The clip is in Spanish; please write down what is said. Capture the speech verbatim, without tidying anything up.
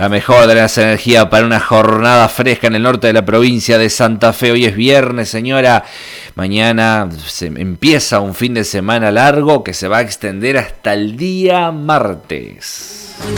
La mejor de las energías para una jornada fresca en el norte de la provincia de Santa Fe. Hoy es viernes, señora. Mañana se empieza un fin de semana largo que se va a extender hasta el día martes.